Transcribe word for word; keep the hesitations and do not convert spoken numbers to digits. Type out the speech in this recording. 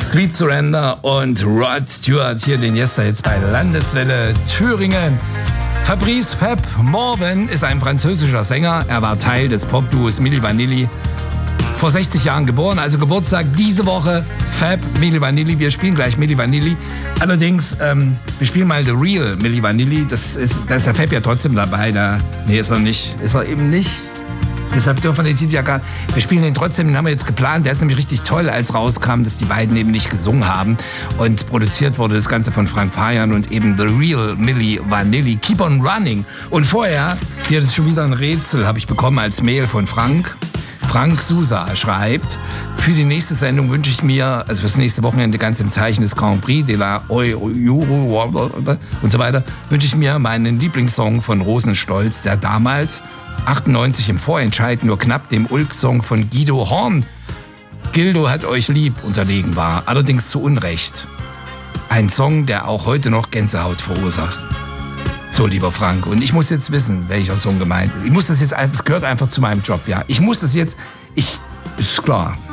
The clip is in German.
Sweet Surrender und Rod Stewart hier den Yesterhits bei Landeswelle Thüringen. Fabrice Fab Morvan ist ein französischer Sänger. Er war Teil des Popduos Milli Vanilli. Vor sechzig Jahren geboren, also Geburtstag diese Woche. Fab, Milli Vanilli. Wir spielen gleich Milli Vanilli. Allerdings, ähm, wir spielen mal The Real Milli Vanilli. Das ist, da ist der Fab ja trotzdem dabei. Da, nee, ist er nicht. Ist er eben nicht. Deshalb dürfen wir den Titel ja gar... Wir spielen den trotzdem, den haben wir jetzt geplant. Der ist nämlich richtig toll, als rauskam, dass die beiden eben nicht gesungen haben. Und produziert wurde das Ganze von Frank Farian und eben The Real Milli Vanilli. Keep on Running. Und vorher, hier ist schon wieder ein Rätsel, habe ich bekommen als Mail von Frank. Frank Sousa schreibt, für die nächste Sendung wünsche ich mir, also fürs nächste Wochenende ganz im Zeichen des Grand Prix de la Euro und so weiter, wünsche ich mir meinen Lieblingssong von Rosenstolz, der damals achtundneunzig im Vorentscheid nur knapp dem Ulk-Song von Guido Horn, Gildo hat euch lieb, unterlegen war. Allerdings zu Unrecht. Ein Song, der auch heute noch Gänsehaut verursacht. So, lieber Frank, und ich muss jetzt wissen, welcher Song gemeint ist. Ich muss das jetzt, das gehört einfach zu meinem Job, ja. Ich muss das jetzt, ich, ist klar.